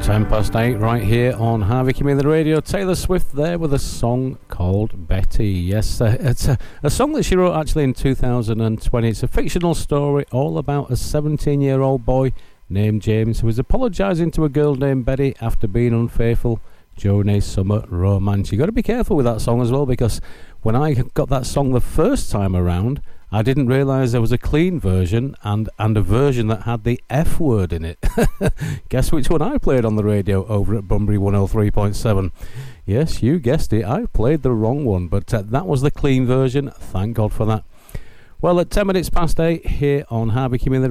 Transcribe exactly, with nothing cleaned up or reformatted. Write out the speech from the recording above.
ten past eight right here on Harvey Community Radio. Taylor Swift there with a song called Betty. Yes, uh, it's a, a song that she wrote actually in two thousand twenty. It's a fictional story all about a seventeen-year-old boy named James who was apologising to a girl named Betty after being unfaithful during a summer romance. You've got to be careful with that song as well, because when I got that song the first time around, I didn't realise there was a clean version and, and a version that had the F word in it. Guess which one I played on the radio over at Bunbury one oh three point seven? Yes, you guessed it, I played the wrong one, but uh, that was the clean version. Thank God for that. Well, at ten minutes past eight here on Harvey Community